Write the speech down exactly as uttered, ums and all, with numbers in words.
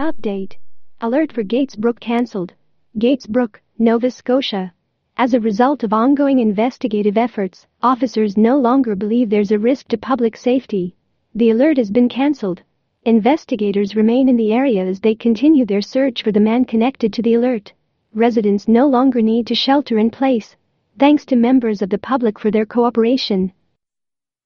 Update. Alert for Gatesbrook cancelled. Gatesbrook, Nova Scotia. As a result of ongoing investigative efforts, officers no longer believe there's a risk to public safety. The alert has been cancelled. Investigators remain in the area as they continue their search for the man connected to the alert. Residents no longer need to shelter in place. Thanks to members of the public for their cooperation.